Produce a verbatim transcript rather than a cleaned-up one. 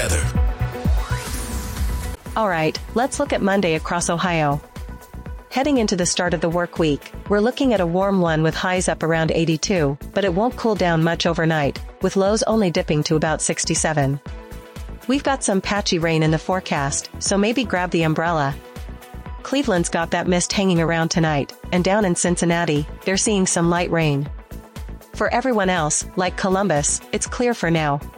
weather. All right, let's look at Monday across Ohio. Heading into the start of the work week, we're looking at a warm one with highs up around eighty-two, but it won't cool down much overnight, with lows only dipping to about sixty-seven. We've got some patchy rain in the forecast, so maybe grab the umbrella. Cleveland's got that mist hanging around tonight, and down in Cincinnati, they're seeing some light rain. For everyone else, like Columbus, it's clear for now.